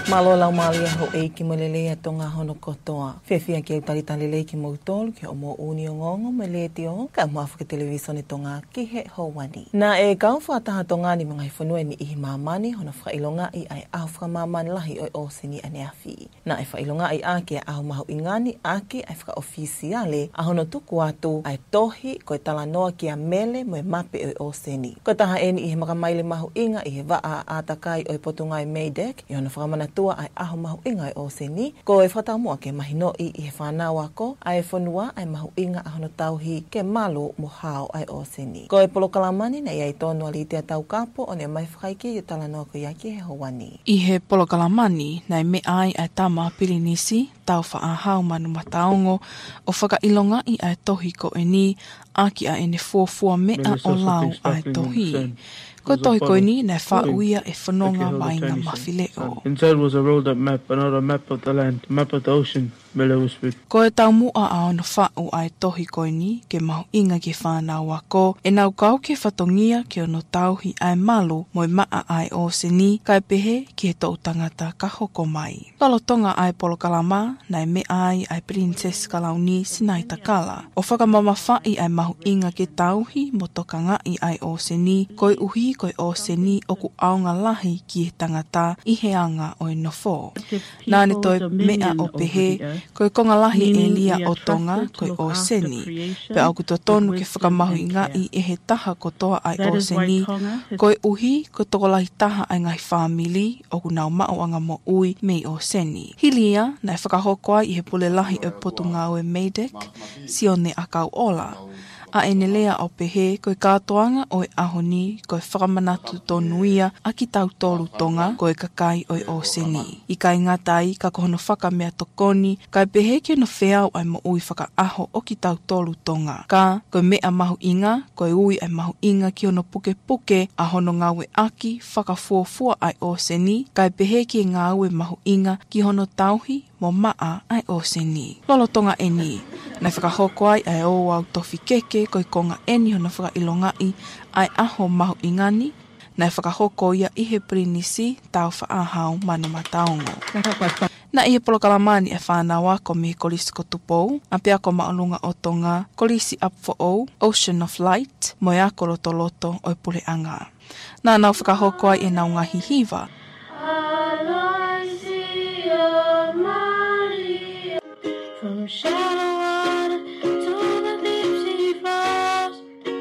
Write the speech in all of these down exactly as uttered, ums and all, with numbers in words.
Malo lau malia ho e ki malele a tonga hono kotoa. Whewhia ki au talitalele ki mautolu ki o mo uni o ngongo me le te o ka muafuka televisione tonga ki he ho wani. Na e kau whaataha tonga ni mga whanua ni ihi mamani hono whailonga i ai au whamamani lahi o o sini ane awhi. Na e whailonga i ake a au mahu ingani ake ai whaka ofisiale a hono tuku atu ai tohi koe talanoa ki a mele mo e mape o o sini. Ko taha eni i he makamaile mahu inga i he waa a takai o e potunga i Meidek i hono whakamana tua ai aho mahu inga o seni, ko e whatamua ke mahino i i he whanau ako, ai whanua ai mahu inga ahono tauhi ke malo mo hao ai o seni. Ko e polokalamani na iai tonu ali te tau kapo o ne mai whakaiki i talanoa ko iaki he howani. I he polokalamani na me ai ai tama pirinisi, tau whaahau manu mataongo, o whakailonga i ai tohi ko e ni, aki a ene fuafua mea o lau ai tohi. Ko tohi koe ni nei whauia e whanonga mai ngā mawhileo. Inside was a rolled up map, another map of the land, map of the ocean. Ko e tau mua a ono whau ai tohi koe ni, ke mahu inga ki whanau ako, e nau kau ke whatongia ke ono tauhi ai malo moi maa ai o se ni, kai pehe ki he tau tangata ka hoko mai. Lalotonga ai polokalama, nai me ai ai Princess Kalauni sinai takala. O whakamama whai ai mahu inga ke tauhi mo toka ngai ai o se ni, koe uhi koe o se ni oku aonga lahi ki he tangata i he anga o e nofo. Nāne toi mea o pehe, koe konga lahi e lia o tonga, koe o seni. Pe au kuto tonu ke whakamahu i ngai e he taha ko toa ai o seni. Koe uhi, koe toko lahi taha ai ngai whamili, o ku nau mao anga mo ui mei o seni. Hilia, nai whakahokoa i he pule lahi o potunga o e Meidek, sione a kau ola. A ene lea o pehe, koe kātoanga o e ahoni, koe whakamanatu tonuia, a ki tau tolu tonga, koe kakai o e o seni. I kai ngatai, ka kohono whaka mea tokoni, kai pehe ke no wheau ai mo ui whaka aho o ki tau tolu tonga. Ka, koe mea mahu inga, koe ui ai mahu inga ki ono puke puke, a hono ngawe aki, whakafuafua ai o seni, kai pehe ki ngawe mahu inga, ki hono tauhi, mo maa ai o seni. Lolotonga eni, nai whakahoko ai ai o au tofi keke, koe konga eni hona whakailongai ai aho mahu ingani, nai whakahoko ia i he prinisi tau whaahau manu mataongo. Na i he polokalamani e whanau ako me kolisi ko tupou, a pia ko maolunga o tonga, kolisi up for all, Ocean of Light, mo e ako loto loto o e pule anga. Nā nau whakahoko ai e nau ngahi hiva. From shallow water to the deep sea falls.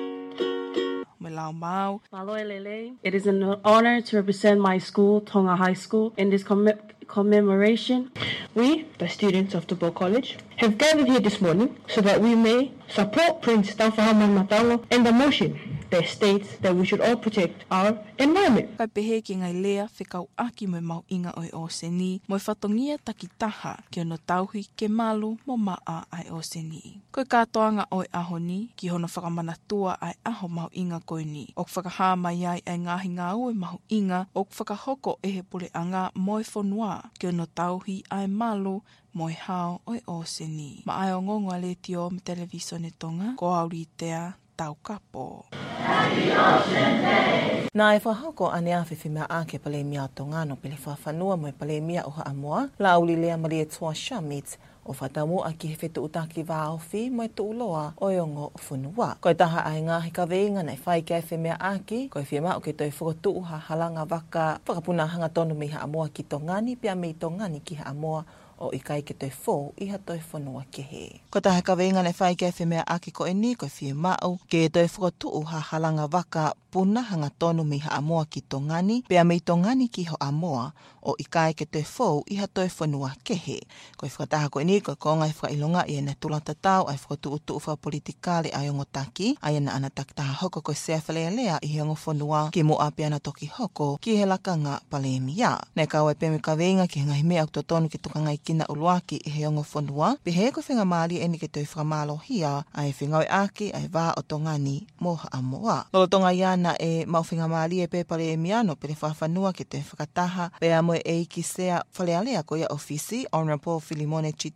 It is an honor to represent my school, Tonga High School, in this comm commemoration. We, the students of Tupou College, have gathered here this morning so that we may support Prince Tauwhahaman Mataongo and the motion that states that we should all protect our environment. Kai pehe ki ngai lea whekau aki mo mau inga o e o seni, mo whatongia taki taha ki ono tauhi ke malu mo maa ai o seni. Koe kātoanga o e ahoni, ki hono whakamanatua ai aho mau inga koe ni. Ok whakaha mai ai ai ngahi ngā ue mahu inga, ok whakahoko e he pule anga mo e whanua, ki ono tauhi ai malu mo e hao o e o seni. Ma ai o ngongo ale tio me televisione tonga, ko auri tea tau kapo. Nā e whahoko ane a whiwhi mea ake pale mea tonga no pele whawhanua mo e pale mea o haamoa, la uli lea maria tua shamit, o whatamu a ki he whetu utaki wā ofi mo e tuuloa o iongo whunua. Koe taha ai ngā hika veinga nei whai kia e mea ake, koe whiema o ke toi whakatuu ha halanga waka, whakapunahanga tonu mi haamoa ki tongani, pia mi tongani ki haamoa, o i kai ke toi fō i ha toi whanua ke he. Ko taha ka veinga nei whai kia e mea ake ko e ni, koe whiema au, ke toi whakatuu ha halanga waka, puna hanga tonu mi haamoa ki tongani, pia mi tongani ki ho amoa, o i kai ke toi fō i ha toi whanua ke he. Koe whakataha ko e ni, koe konga i whakailonga i ena tulata tau, ai whakatuu tuu wha politikale ai ongo taki, ai ena ana takitaha hoko koe sea whalea lea i he ongo whanua, ki mo api ana toki hoko, ki he lakanga pale mia. Nei kau e pēme ka veinga ki ngahi mea au tonu ki tuka ngai kina uluaki i he ongo whanua, pe he koe whinga maali e ni ke toi whakamalo hia, ai whingawe aki, ai wā o tongani mo haamoa. Lolo tonga iana e mauwhinga maali e pēpare e miano, pere whawhanua ke te whakataha, pea moe e iki sea whalealea ko ia ofisi, Honorable Filimone Chita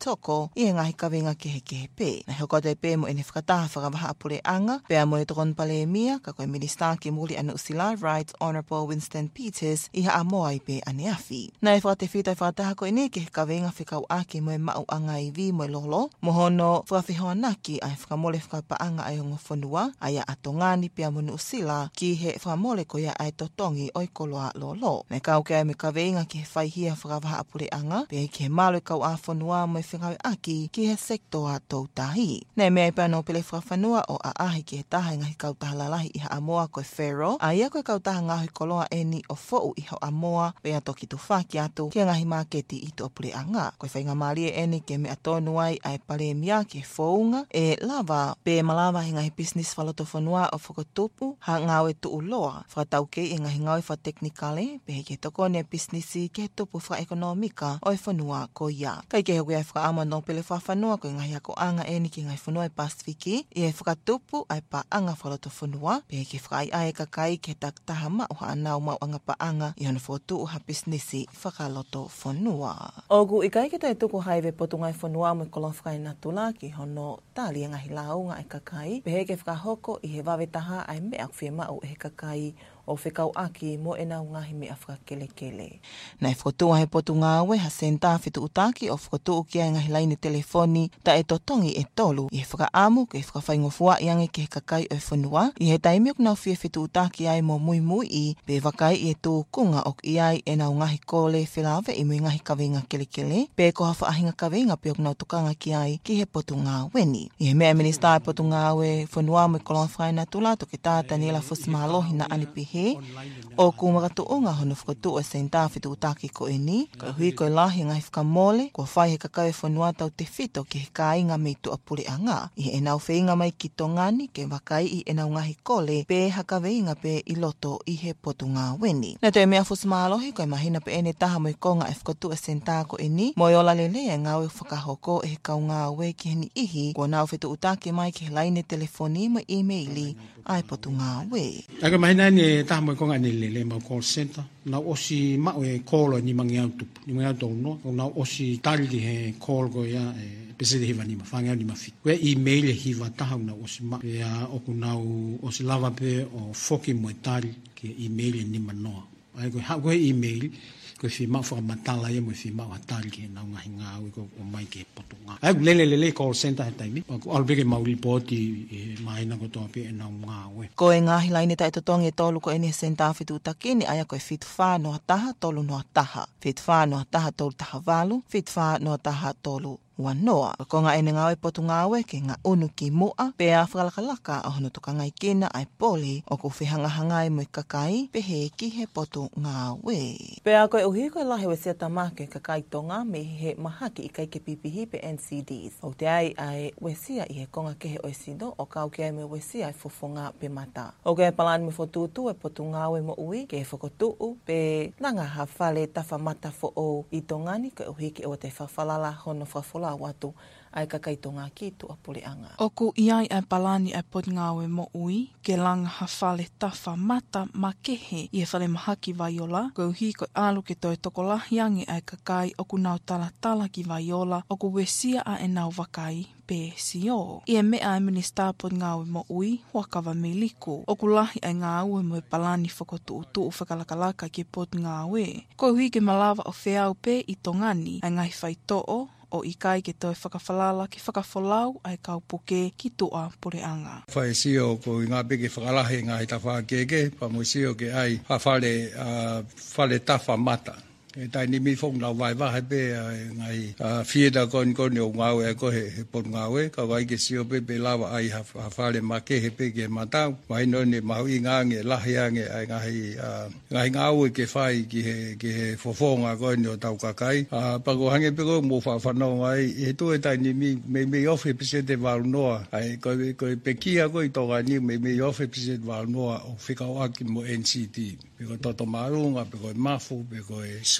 toko i ngahi kawenga kehe kehe pe. Na hoko te pe mo ene whakataha whakawaha apure anga, pea mo e tokon pale mia, ka koe Minister ki muli anu usila, Right Honourable Winston Peters, i ha amoa i pe ane afi. Na e whakate whitai whakataha koe ne kehe kawenga whikau ake mo e mau anga i vi mo e lolo, mohono whakawhihoa naki ai whakamole whakapaanga ai ongo whanua, ai a atongani pea mo nu usila, ki he whakamole ko ia ai totongi oi koloa lolo. Na kau ke ai me kawenga ki he whaihia whakawaha apure anga, pea ki he malo i kau a whanua mo e whingau aki ki he sektoa tautahi. Na e mea i pano pele whakawanua o a ahi ki he taha ngahi kau taha lalahi i ha amoa koe Pharaoh, a ia koe kau taha ngahi koloa eni o fou i hau amoa, pea toki tu whaki atu ki ngahi maketi i to apure anga. Koe whainga malie eni ke me atonu ai ai pale mia ki he founga, e lava pe malawa hi ngahi business whaloto whanua o whakatupu, ha ngawe tu uloa, whakatau ke i ngahi ngawe wha teknikale, pe he ke toko ne businessi ke he tupu wha ekonomika o e whanua ko ia. Kai ke he wea whakaama no pele wha whanua ko i ngahi ako anga eni ki ngahi whanua i Pasifiki, i e whakatupu ai pa anga whaloto whanua, pe he ke whakai ae kakai ke tak taha ma uha anau mau anga pa anga i hana whotu uha businessi whakaloto whanua. Ogu i kai ke tai tuku haiwe potungai whanua mo i kolon whakai natula ki hono tali ngahi launga ai kakai, pe he ke whakahoko i he wawe taha ai mea kwhia mau e he kakai o whikau aki mo e nau ngahi mea whakakele kele. Na e whakotua he potu ngāwe ha senta whitu utaki o whakotua ki ai ngahi laine telefoni ta e totongi e tolu i he whakaamu ke whakawhaingofua i ange ke he kakai o e whanua i he taimiok nau whia whitu utaki ai mo mui mui i pe wakai i e tū kunga ok i ai e nau ngahi kole whilawe i mui ngahi kawenga kele kele pe ko hawha ahinga kawenga pe ok nau tukanga ki ai ki he potu ngāweni. I he mea minister potu ngāwe whanua mo i kolon whaina tula to ke tāta nila fusimalohi na anipi he o ku makatuunga hono whakatu o senta whitu utaki ko e ni, ka hui koe lahi ngai whakamole, kua whai he kakau e whanua tau te whito ki he kāinga mei tu apure anga. I he e nau whainga mai ki tongani ke wakai i e nau ngahi kole pe hakaweinga pe i loto i he potu ngā weni. Na te mea fusimalohi koe mahina pe ene taha mo i konga e whakatu o senta ko e ni, mo i ola lelea ngāwe whakahoko e he kau ngāwe ki he ni ihi, kua nau whitu utaki mai ki he laine telefoni mo e-maili ai potu ngāwe. Aka mahina ni taha mo i konga ni lele mau call center. Na osi mau e call ni mangi au tupu. Ni mangi au tau no. Na osi tali he call ko ia e pesede hiva ni ma. Whangi au ni ma fit. Wea email e hiva taha na osi mau. Wea oku nau osi lava pe o foki mo e tali ke email e ni manoa. Ai koe hau koe email koe whi mau whakamatala ia mo e whi mau atari ke nau ngahi ngā ui ko o mai ke poto ngā. Ai lele lele call center he taimi. Ko albeke mau ripoti e maina ko toa pe e nau ngā ui. Ko e ngahi laine tai totongi e tolu ko ene senta whitu utaki ni aia koe whitu wha noa taha tolu noa taha. Whitu wha noa taha tolu taha walu. Whitu wha noa taha tolu wanoa. Ko ngā ene ngāwe potu ngāwe ke ngā unu ki mua, pea whakalakalaka a hono tuka ngai kena ai poli o ku whihangahangai mo i kakai, pehe ki he potu ngāwe. Pea koe uhi koe lahi we sia tamake kakai tonga me he mahaki i kai ke pipihi pe N C Ds. O te ai ai we sia i he konga kehe o sido o kau ke ai me we sia i fofonga pe mata. O ke palani me fotutu e potu ngāwe mo ui ke he fokotuu pe nanga ha whale tafa mata fo o i tongani koe uhi ki o te whawhalala hono whawhala watu ai kakaitonga ki tu apuleanga. Oku iai ai palani ai pot ngawe mo ui, ke langa ha whale tawha mata ma kehe i e whale mahaki vaiola, koe uhi koe alu ke toi toko lahiangi ai kakai oku nau tala tala ki vaiola, oku wesia a e nau wakai pe sio. I e mea ai minister pot ngawe mo ui, wakawa me liku. Oku lahi ai ngā ue mo e palani whakotu utu u whakalakalaka ki pot ngawe. Koe uhi ke malawa o whiau pe i tongani, ai ngai whai to'o, o i kai ke toi whakawhalala ki whakawhalau ai kaupuke ki tua pureanga. Whai sio ko i ngā peke whakalahe ngā hita whakeke, pa mo sio ke ai hawhale uh, whale tawha mata. E tai ni mi fong lau vai vahe pe ngai fieda kon kon o ngau e ko he pot ngau e ka vai ke sio pe pe lava ai ha fale ma ke he pe ke mata vai no ni mau i ngange lahiange ai ngai ngai ngau ke fai ki he ki he fofonga kon o tau kakai pa ko hange pe ko mo fa fa no ai e tu e tai ni mi me me ofe pe se te val no ai ko ko pe kia ko i to ga ni me me ofe pe se val no o fika o aki mo N C T pe ko to to marunga pe ko mafu pe ko e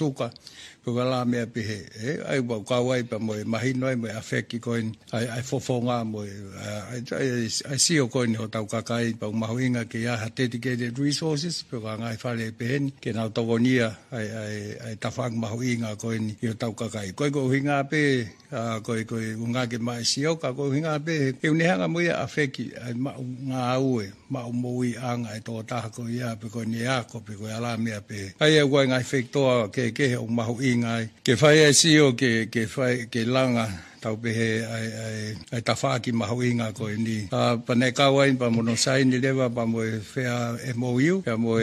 suka ko la me pe e ai ba ka wai pa mo mai noi mo afeki ko ai ai fofonga mo ai ai si o ko ni ho tau ka kai pa ma hoinga ke ya dedicated resources pe ka ngai fale pen ke na to gonia ai ai ai ta fang ma hoinga ko ni yo tau ka kai ko ko hinga pe ko ko unga ke mai si o ka ko hinga pe ke ni hanga mo ya afeki ai ma nga ue ma mo i anga e to ta ko ya pe ko ni a ko pe ko ala me pe ai e ko ngai fekto ke ke o ma hoinga ke fai ai si o ke ke fai ke langa tau pe ai ai ai ta fa ki ma hoinga ko ni a pa ne ka wai pa mo no sai ni leva pa mo fe M O U pa mo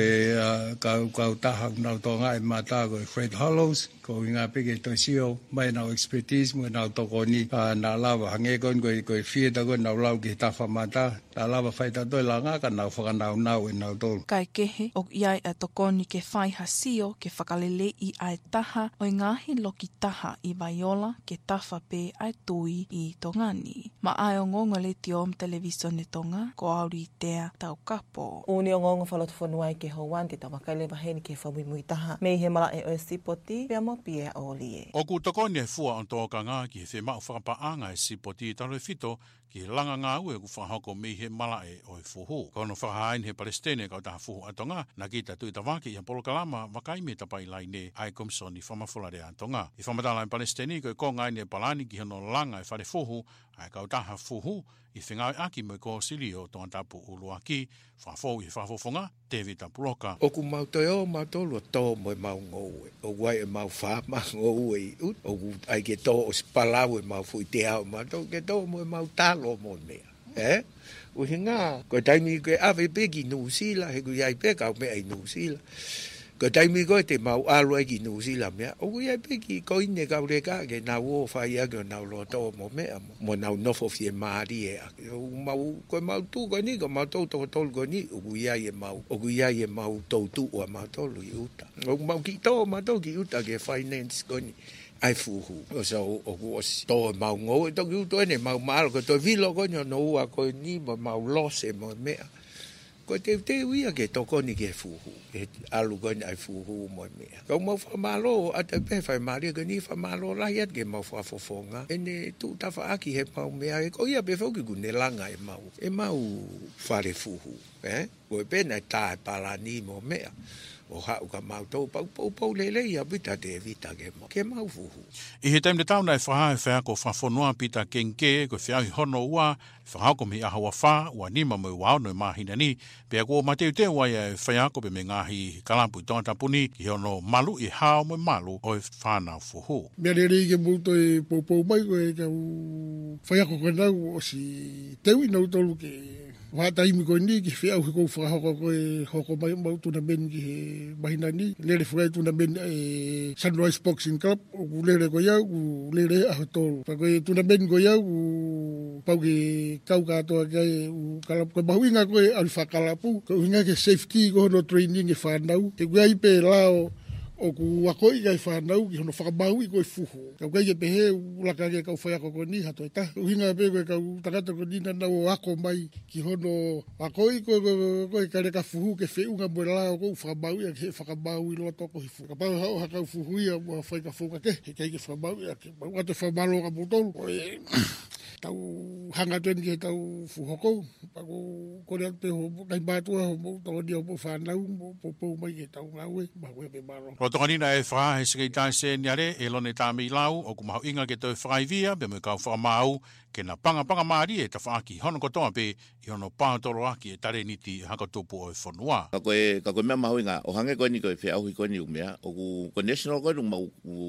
ka ka ta ha na to ngai ma ta ko Fred Hollows ko inga pe ke to sio mai na expertise mo na to ko ni na lava hange ko ko ko fie ta ko na lau ki ta fa ma ta ta lava fai ta to la nga ka na fa na na na to kai ke he o iai a to ko ni ke fai ha sio ke fakalele i ai taha o ngahi loki taha i Vaiola ke tafa pe ai tui i Tongani. Ma ai o ngongo le tiom televisione tonga ko auri tea tau kapo. Uni o ngongo whalotu whanuai ke hoan te tawakaile waheni ke whamui mui taha. Mei he mala e o sipoti pia mo pia o lie. O ku tokoni e fua on toka ngā ki he whemau whakapaanga e sipoti talo e fito ki he langa ngā ue ku whahoko mei he mala e o e fuhu. Kono whahain he Palestine kau taha fuhu atonga na ki ta tui tawaki i Polokalama wakai me tapai lai ne ai komsoni whamafulare atonga. I whamatala in Palestine ko e ko ngai ne palani ki hono langa e whare fuhu ai kau taha fuhu i whingai aki mo ko silio toan tapu uluaki whafo i whafofonga David Tapuloka. O ku mau toi o mau tolu tō mo e mau ngoue. O wai e mau wha ma ngoue i ut. O ku ai ke tō o spalau e mau fui te hao ma tō ke tō mo e mau talo mo mea. Eh? O hinga, ko taimi ko e awe peki nusila, he ku iai peka o mea i nusila. Ko taimi ko te mau alo e ki nusila mea. O ku iai peki ko ine kau reka ke nau o whai ake o nau lo tō mo mea mo. Mo nau nofo fie maari e ake. O mau, ko mau tū ko ni, ko mau tō tō tōlu ko ni. O ku iai e mau, o ku iai e mau tō tū o mau tōlu i uta. O ku mau ki tō mau tō ki uta ke finance ko ni. Ai fuhu. O sa o ku osi. Tō mau ngō e toki uto ene mau maaro ko tō vilo ko nio no ua ko ni mo mau lose mo mea. Ko te te uia ke toko ni ke fuhu. E alu ko ni ai fuhu mo mea. Kau mau whamalo a te pe whai maria ko ni whamalo lai at ke mau whafofonga. E ne tu tafa aki he mau mea. E ko ia pe whauki ku ne langa e mau. E mau whare fuhu. Eh? Ko e pena e tae palani mo mea. O hau ka mau tau pau pau pau lele ia pita te evita ke mau. Ke mau fuhu. I he taim de tau nei whaha e whea ko whafonua pita kenke ko whiau i hono ua whahau ko mi ahawa wha ua nima mo wao no i mahina ni pia ko mateu te wai e whea ko pe me ngahi kalampu i tonga tapuni ki hono malu i hao mo malu o e whanau fuhu. Mea re rei ke mouto e pau pau mai ko e kau whea ko kanau o si teu i nau tolu ke whata imi koe ni, ki whiau he kou whakahoko koe hoko mai mau tuna ben ki he mahina ni. Lere whakai tuna ben e Sunrise Boxing Club, o ku lere koe iau, ku lere aho tolu. Pa koe tuna ben koe iau, ku pau ke kau katoa kai, ku kalap koe mahu inga koe al whakalapu, ko inga ke safety ko hono training e whanau. Ke kua ipe lao, o ku wako i kai whanau ki hono whakamahu i koe fuhu. Kau kai e pehe ulaka ke kau whaiako ko ni hato e ta. Kau hinga pe koe kau takata ko ni na nau ako mai ki hono wako i koe koe kare ka fuhu ke whiunga mo lao ko whakamahu i a ke whakamahu i loto ko hifu. Ka pau hau hakau fuhu i a mua whaika fuka ke. He kai ke whakamahu i a ke mau ate whamalo ka mutolu. Koe tau hanga tuen ke tau fuhoko. Pako kore ate ho kai mātua ho mo tau ni o mo whanau mo popou mai ke tau ngaue. Mahu e me maro. Rotonganina e wha he sikei tai se niare e lone tāmi lau o ku mahu inga ke tau whakaivia be me kau whakamau ke na panga panga maari e ta whaaki hono kotoa pe i hono pātoro aki e tare niti haka tupu o e whanua. Ka koe, ka koe mea mahu inga o hange koe ni koe whiauhi koe ni umea o ku ko national koe nung mau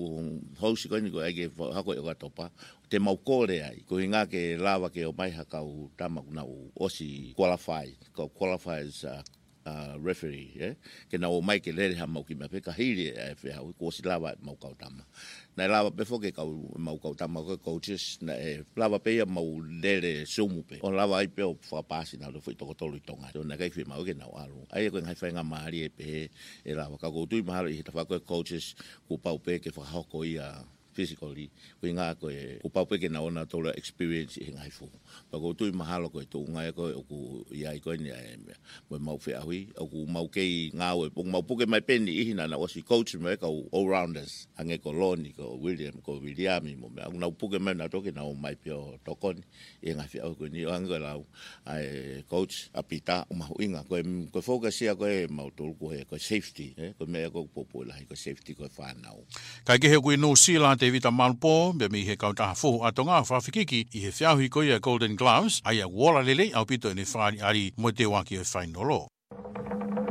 hausi koe ni koe aike hako e o katopa te mau kore ai ko inga ke lawa ke o mai hakau tamaku na u osi qualify ko qualifies uh, Uh, referee, eh? Ke na o mai ke lere ha mau ki me peka hiri e whea ko si lawa mau kautama. Na lawa pe fo ke kau mau kautama ko coaches na e lawa pe ia mau lere sumu pe. O lawa ai pe o whapasi na lo fui toko tolu i tonga. So na kai whi mau ke na o alu. Ai e koe ngai whainga maari e pe e lawa. Ka koutu i mahalo i hita whako coaches ku pau pe ke whahoko ia physically ko nga ko ko pa pe ke na ona to experience e ngai fu pa ko tu mahalo ko tu ngai ko ku ia ko ni mo mau fe ahui o ku mau ke nga o po mau puke mai pen i hina na o si coach me ka all rounders ange ko loni ko William ko William mo me na puke me na to ke na o mai pio to kon e ngai fe ko ni anga la ai coach apita o mau inga ko ko focus ia ko mau to ko ko safety e ko me ko popo la ko safety ko fa na kai ke he ku no sila te vita malpo be mi he ka ta fu atonga fa fikiki i he fiahu ko ia Golden Gloves ai a wala lele au pito ni fa ari mo te wa ki e fainolo